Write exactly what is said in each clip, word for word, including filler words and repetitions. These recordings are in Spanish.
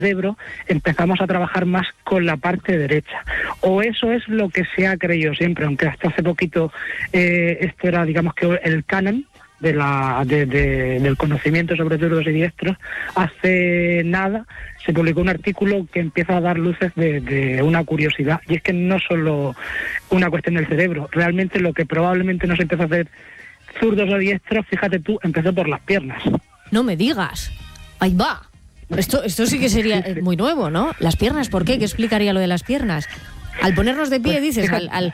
cerebro empezamos a trabajar más con la parte derecha, o eso es lo que se ha creído siempre, aunque hasta hace poquito eh, esto era, digamos, que el canon de la de, de, del conocimiento sobre zurdos y diestros. Hace nada se publicó un artículo que empieza a dar luces de, de una curiosidad, y es que no solo una cuestión del cerebro, realmente lo que probablemente nos empezó a hacer zurdos o diestros, fíjate tú, empezó por las piernas. No me digas, ahí va. Esto, esto sí que sería muy nuevo, ¿no? Las piernas, ¿por qué? ¿Qué explicaría lo de las piernas? Al ponernos de pie, dices, al... al...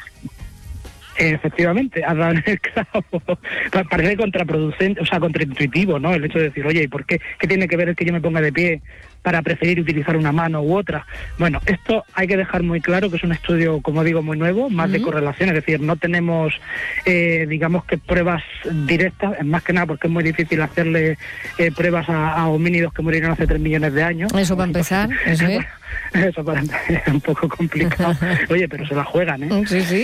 Efectivamente, has dado en el clavo. Parece contraproducente, o sea, contraintuitivo, ¿no? El hecho de decir, oye, ¿y por qué? ¿Qué tiene que ver el que yo me ponga de pie para preferir utilizar una mano u otra? Bueno, esto hay que dejar muy claro que es un estudio, como digo, muy nuevo, más uh-huh. de correlación, es decir, no tenemos, eh, digamos que pruebas directas, es más que nada porque es muy difícil hacerle eh, pruebas a, a homínidos que murieron hace tres millones de años. Eso para empezar, eso es. Eso para empezar es un poco complicado. Oye, pero se la juegan, ¿eh? Sí, sí.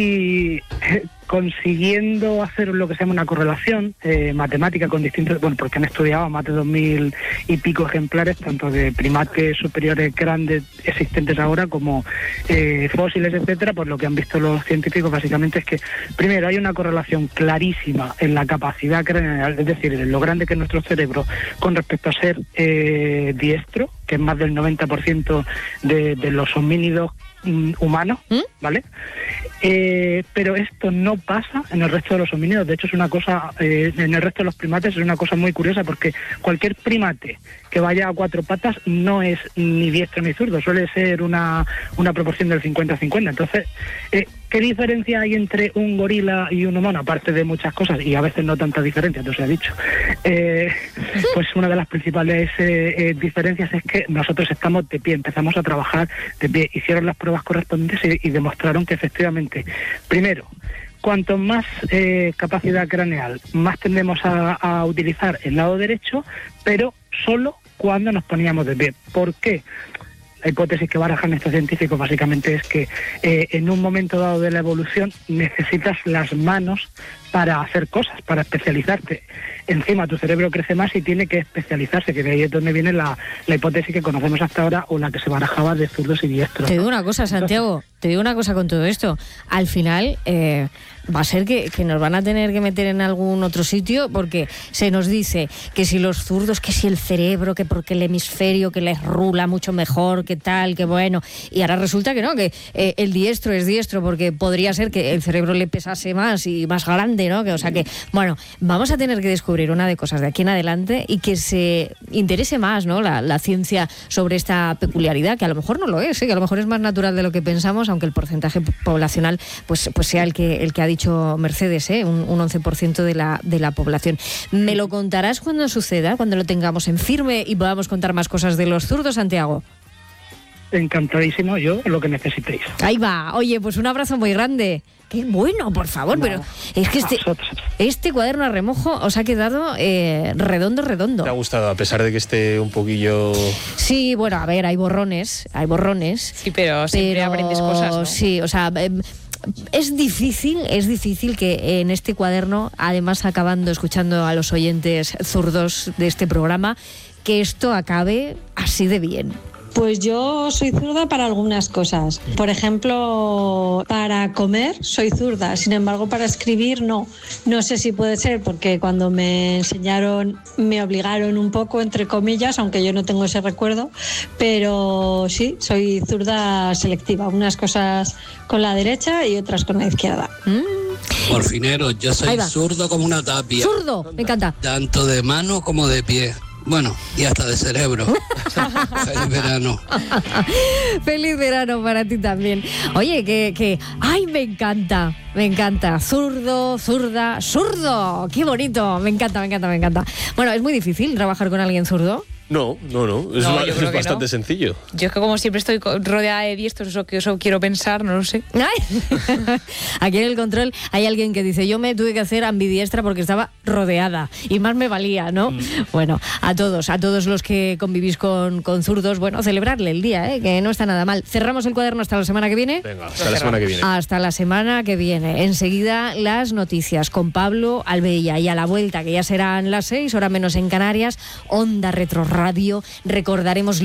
Y eh, consiguiendo hacer lo que se llama una correlación eh, matemática con distintos, bueno, porque han estudiado más de dos mil y pico ejemplares, tanto de primates superiores grandes existentes ahora como eh, fósiles, etcétera. Pues lo que han visto los científicos básicamente es que, primero, hay una correlación clarísima en la capacidad craneal, es decir, en lo grande que es nuestro cerebro con respecto a ser eh, diestro, que es más del noventa por ciento de, de los homínidos mm, humanos, ¿Mm? ¿vale? Eh, pero esto no pasa en el resto de los homínidos. De hecho, es una cosa, eh, en el resto de los primates es una cosa muy curiosa, porque cualquier primate que vaya a cuatro patas no es ni diestro ni zurdo, suele ser una, una proporción del cincuenta a cincuenta. Entonces, eh, ¿qué diferencia hay entre un gorila y un humano? Aparte de muchas cosas, y a veces no tanta diferencia, no se ha dicho. Eh, pues una de las principales eh, eh, diferencias es que nosotros estamos de pie, empezamos a trabajar de pie. Hicieron las pruebas correspondientes y, y demostraron que efectivamente, primero, cuanto más eh, capacidad craneal, más tendemos a, a utilizar el lado derecho, pero solo cuando nos poníamos de pie. ¿Por qué? La hipótesis que barajan estos científicos básicamente es que eh, en un momento dado de la evolución necesitas las manos para hacer cosas, para especializarte. Encima tu cerebro crece más y tiene que especializarse, que de ahí es donde viene la, la hipótesis que conocemos hasta ahora, o la que se barajaba de zurdos y diestros. Te digo una cosa, Santiago, te digo una cosa con todo esto. Al final eh, va a ser que, que nos van a tener que meter en algún otro sitio, porque se nos dice que si los zurdos, que si el cerebro, que porque el hemisferio que les rula mucho mejor, que tal, que bueno. Y ahora resulta que no, que eh, el diestro es diestro porque podría ser que el cerebro le pesase más y más grande, ¿no? Que, o sea que, bueno, vamos a tener que descubrir una de cosas de aquí en adelante y que se interese más, ¿no? La, la ciencia sobre esta peculiaridad, que a lo mejor no lo es, ¿eh? Que a lo mejor es más natural de lo que pensamos, aunque el porcentaje poblacional pues, pues sea el que, el que ha dicho Mercedes, ¿eh? un, un once por ciento de la, de la población. ¿Me lo contarás cuando suceda, cuando lo tengamos en firme y podamos contar más cosas de los zurdos, Santiago? Encantadísimo, yo, lo que necesitéis. Ahí va. Oye, pues un abrazo muy grande. Qué bueno, por favor, no, pero es que este, este cuaderno a remojo os ha quedado eh, redondo, redondo. ¿Te ha gustado, a pesar de que esté un poquillo...? Sí, bueno, a ver, hay borrones, hay borrones. Sí, pero siempre pero, aprendes cosas, ¿no? Sí, o sea... Eh, es difícil, es difícil que en este cuaderno, además acabando escuchando a los oyentes zurdos de este programa, que esto acabe así de bien. Pues yo soy zurda para algunas cosas. Por ejemplo, para comer soy zurda, sin embargo para escribir no. No sé si puede ser porque cuando me enseñaron me obligaron un poco, entre comillas, aunque yo no tengo ese recuerdo, pero sí, soy zurda selectiva. Unas cosas con la derecha y otras con la izquierda. Mm. Porfinero, yo soy zurdo como una tapia. Zurdo, me encanta. Tanto de mano como de pie. Bueno, y hasta de cerebro. Feliz verano. Feliz verano para ti también. Oye, que, que... ¡Ay, me encanta! Me encanta. Zurdo, zurda, zurdo. ¡Qué bonito! Me encanta, me encanta, me encanta. Bueno, ¿es muy difícil trabajar con alguien zurdo? No, no, no. Es, no, es bastante no. sencillo. Yo es que como siempre estoy rodeada de diestros, eso que eso quiero pensar, no lo sé. Aquí en el control hay alguien que dice, yo me tuve que hacer ambidiestra porque estaba rodeada y más me valía, ¿no? Mm. Bueno, a todos, a todos los que convivís con, con zurdos, bueno, celebrarle el día, ¿eh? Que no está nada mal. ¿Cerramos el cuaderno hasta la semana que viene? Venga, hasta la semana que viene. Hasta la semana que viene. Enseguida las noticias con Pablo Albella y a la vuelta, que ya serán las seis, hora menos en Canarias, Onda Retro Radio, recordaremos